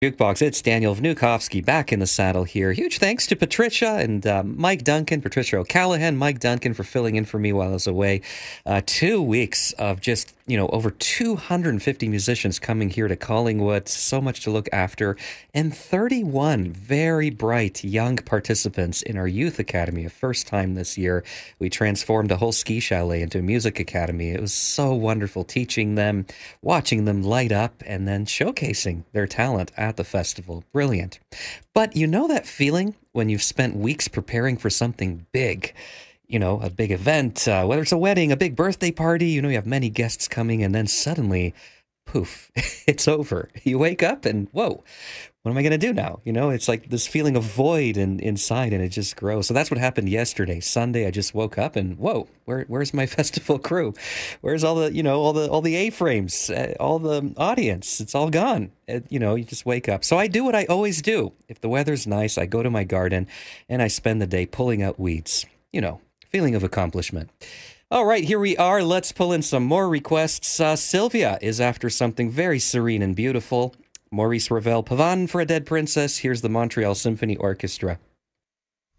Jukebox, it's Daniel Vnukovsky back in the saddle here. Huge thanks to Patricia and Mike Duncan, Patricia O'Callaghan, Mike Duncan for filling in for me while I was away. 2 weeks of just, over 250 musicians coming here to Collingwood. So much to look after. And 31 very bright young participants in our youth academy. A first time this year. We transformed a whole ski chalet into a music academy. It was so wonderful teaching them, watching them light up, and then showcasing their talent at the festival. Brilliant. But you know that feeling when you've spent weeks preparing for something big? A big event, whether it's a wedding, a big birthday party, you have many guests coming, and then suddenly, poof, it's over. You wake up and, whoa, what am I going to do now? It's like this feeling of void inside, and it just grows. So that's what happened yesterday. Sunday, I just woke up and, whoa, where's my festival crew? Where's all the, all the A-frames, all the audience? It's all gone. You just wake up. So I do what I always do. If the weather's nice, I go to my garden and I spend the day pulling out weeds. Feeling of accomplishment. All right, here we are. Let's pull in some more requests. Sylvia is after something very serene and beautiful. Maurice Ravel, Pavane for a Dead Princess. Here's the Montreal Symphony Orchestra.